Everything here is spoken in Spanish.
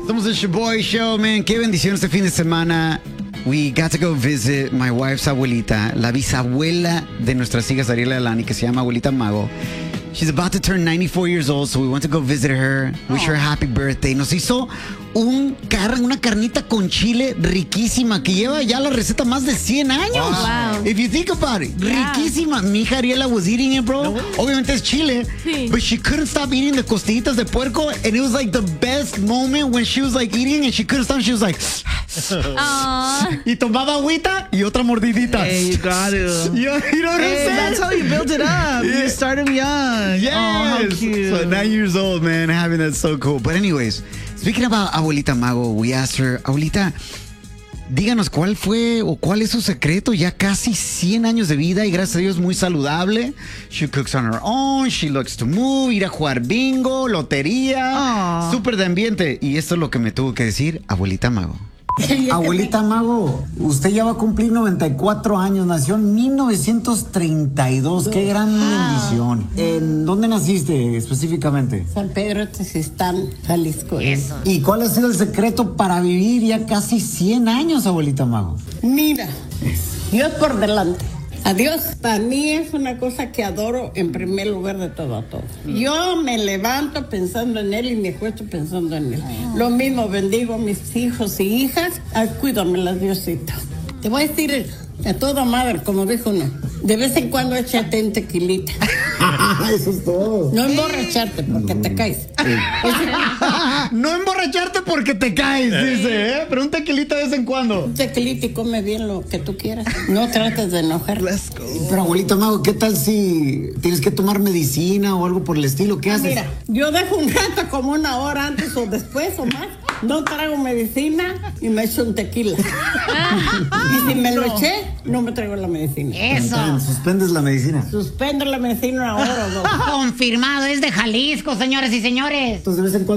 Somos el Shoboy Show, man. Qué bendición este fin de semana. We got to go visit my wife's abuelita, la bisabuela de nuestras hijas Ariela y Alani, que se llama Abuelita Mago. She's about to turn 94 years old, so we went to go visit her, wish her a happy birthday. Nos hizo una carnita con chile riquísima que lleva ya la receta más de 100 años. Wow. If you think about it, Yeah. riquísima. Mi hija Ariela was eating it, bro. Obviamente es chile, Sí. but she couldn't stop eating the costillitas de puerco, and it was like the best moment when she was like eating and she couldn't stop. She was like, Aww. y tomaba agüita y otra mordidita. Hey, you got to. You know what I'm Hey, saying? that's how you build it up. Yeah. You start them young. Yes. Oh, how cute. So 9 years old, man, having that's so cool. But anyways, speaking about Abuelita Mago, we asked her, Abuelita, díganos cuál fue o cuál es su secreto. Ya casi 100 años de vida y gracias a Dios muy saludable. She cooks on her own, she likes to move, ir a jugar bingo, lotería, Aw. súper de ambiente. Y esto es lo que me tuvo que decir Abuelita Mago. Abuelita Mago, usted ya va a cumplir 94 años, nació en 1932, qué gran bendición. ¿En dónde naciste específicamente? San Pedro Tezistán, Jalisco. Eso. ¿Y cuál ha sido el secreto para vivir ya casi 100 años, Abuelita Mago? Mira, Dios por delante. Adiós, para mí es una cosa que adoro en primer lugar de todo a todo. Yo me levanto pensando en Él y me acuesto pensando en Él. Lo mismo bendigo a mis hijos y hijas. Ay, cuídamelas, Diosito. Te voy a decir a toda madre, como dijo uno, de vez en cuando échate un tequilita. Eso es todo. No emborracharte porque te caes. No emborracharte porque te caes, dice, ¿eh? Pero un tequilita de vez en cuando. Un tequilita y come bien lo que tú quieras. No trates de enojar. Pero, Abuelita Mago, ¿qué tal si tienes que tomar medicina o algo por el estilo? ¿Qué haces? Mira, yo dejo un rato como una hora antes o después o más. No traigo medicina y me echo un tequila. Y si me lo eché, no me traigo la medicina. Eso. Suspendes la medicina. Suspendo la medicina una hora o dos. Confirmado, es de Jalisco, señores y señores. Entonces, de vez en cuando